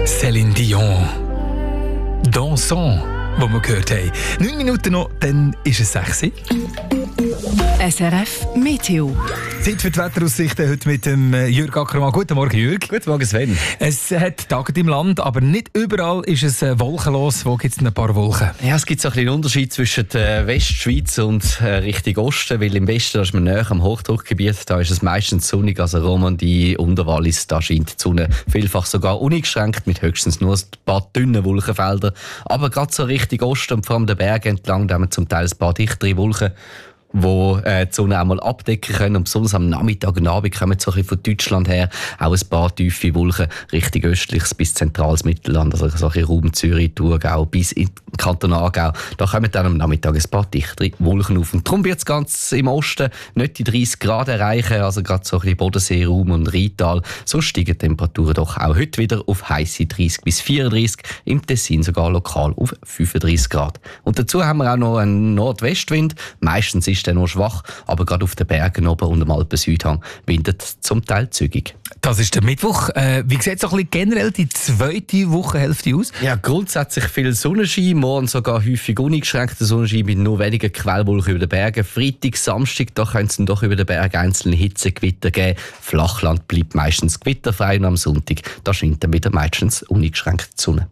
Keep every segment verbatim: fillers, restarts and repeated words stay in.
Céline Dion. Dansons, wo wir gehört haben. Neun Minuten noch, dann ist es sechs. S R F Meteo. Zeit für die Wetteraussichten heute mit dem Jürg Ackermann. Guten Morgen, Jürg. Guten Morgen, Sven. Es hat Tage im Land, aber nicht überall ist es wolkenlos. Wo gibt es ein paar Wolken? Ja, es gibt so ein bisschen einen Unterschied zwischen der Westschweiz und äh, Richtung Osten, weil im Westen, da ist man näher am Hochdruckgebiet, da ist es meistens sonnig, also Romandie, Unterwallis, da scheint die Sonne vielfach sogar uneingeschränkt mit höchstens nur ein paar dünnen Wolkenfelder. Aber gerade so Richtung Osten und vor allem den Bergen entlang, da haben wir zum Teil ein paar dichtere Wolken, wo äh, die Sonne auch mal abdecken können. Und besonders am Nachmittag und Abend kommen so ein bisschen von Deutschland her auch ein paar tiefe Wolken Richtung östliches bis zentrales Mittelland, also so ein bisschen Raum Zürich, Thurgau bis in den Kanton Aargau. Da kommen dann am Nachmittag ein paar dichtere Wolken auf. Und darum wird es ganz im Osten nicht die dreißig Grad erreichen, also gerade so ein bisschen Bodenseeraum und Rheintal. So steigen die Temperaturen doch auch heute wieder auf heisse dreißig bis vierunddreißig, im Tessin sogar lokal auf fünfunddreißig Grad. Und dazu haben wir auch noch einen Nordwestwind. Meistens ist der nur schwach, aber gerade auf den Bergen oben und am Alpen-Südhang windet zum Teil zügig. Das ist der Mittwoch. Äh, wie sieht so ein bisschen generell die zweite Wochenhälfte aus? Ja, grundsätzlich viel Sonnenschein, morgen sogar häufig uneingeschränkter Sonnenschein mit nur weniger Quellwolken über den Bergen. Freitag, Samstag, da könnte es dann doch über den Berg einzelne Hitzegewitter geben. Flachland bleibt meistens gewitterfrei und am Sonntag, da scheint dann wieder meistens uneingeschränkt die Sonne.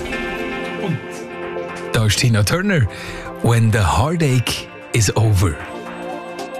Da ist Tina Turner. When the heartache is over.